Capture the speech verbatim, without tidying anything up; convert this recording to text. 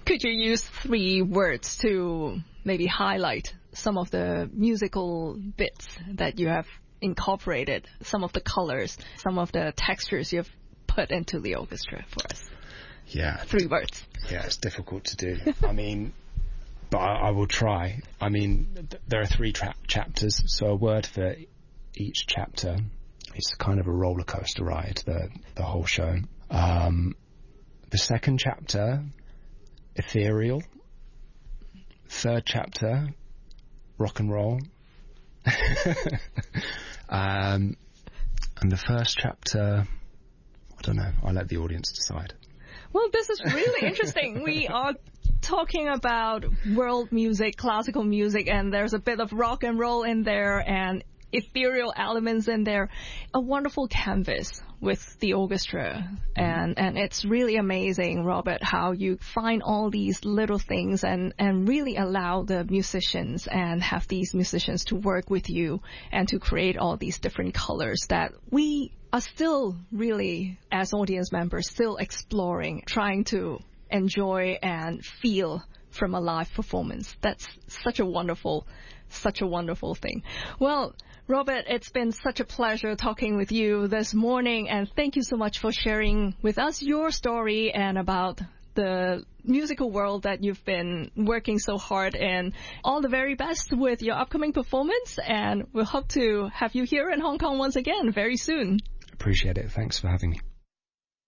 Could you use three words to maybe highlight some of the musical bits that you have incorporated, some of the colors, some of the textures you've put into the orchestra for us? Yeah. Three words. Yeah, it's difficult to do. I mean, but I, I will try. I mean, th- there are three tra- chapters, so a word for each chapter. It's kind of a roller coaster ride, the, the whole show. Um, the second chapter, ethereal. Third chapter, rock and roll. um, and the first chapter, I don't know, I'll let the audience decide. Well, this is really interesting. We are talking about world music, classical music, and there's a bit of rock and roll in there and ethereal elements in there. A wonderful canvas with the orchestra. And, and it's really amazing, Robert, how you find all these little things and, and really allow the musicians and have these musicians to work with you and to create all these different colors that we are still really, as audience members, still exploring, trying to enjoy and feel from a live performance. That's such a wonderful, such a wonderful thing. Well, Robert, it's been such a pleasure talking with you this morning, and thank you so much for sharing with us your story and about the musical world that you've been working so hard in. All the very best with your upcoming performance, and we'll hope to have you here in Hong Kong once again very soon. Appreciate it. Thanks for having me.